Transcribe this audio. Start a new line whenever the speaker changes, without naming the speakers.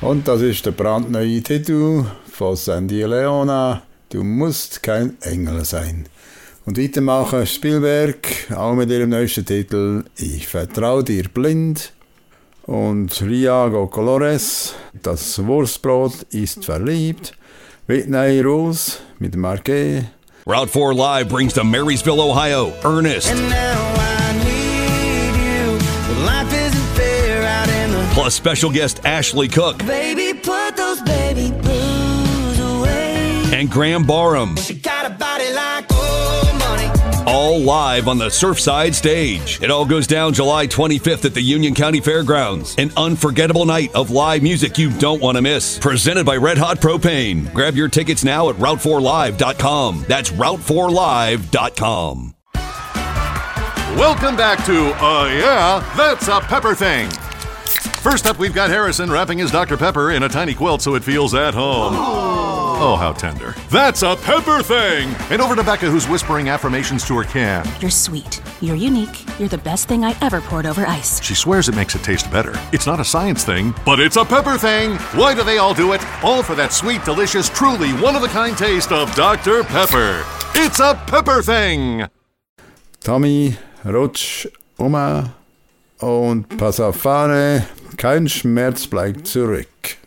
Und das ist der brandneue Titel von Sandy Leona, «Du musst kein Engel sein». Und weitermachen Spielberg, auch mit ihrem neuesten Titel «Ich vertraue dir blind». Und Riago Colores, «Das Wurstbrot ist verliebt». Whitney Rose mit Marquet.
Route 4 Live brings to Marysville, Ohio, Ernest.
And now I need you. But life isn't fair out in the...
Plus special guest Ashley Cook.
Baby, put those baby blues away.
And Graham Barham.
She got a body like old money.
All live on the Surfside stage. It all goes down July 25th at the Union County Fairgrounds. An unforgettable night of live music you don't want to miss. Presented by Red Hot Propane. Grab your tickets now at Route4Live.com. That's Route4Live.com.
Welcome back to Yeah, That's a Pepper Thing. First up, we've got Harrison wrapping his Dr. Pepper in a tiny quilt so it feels at home. Oh, how tender. That's a Pepper Thing! And over to Becca, who's whispering affirmations to her can.
You're sweet. You're unique. You're the best thing I ever poured over ice.
She swears it makes it taste better. It's not a science thing, but it's a Pepper Thing! Why do they all do it? All for that sweet, delicious, truly one-of-a-kind taste of Dr. Pepper. It's a Pepper Thing!
Tommy, Rutsch, Oma und Passafare, kein Schmerz bleibt zurück.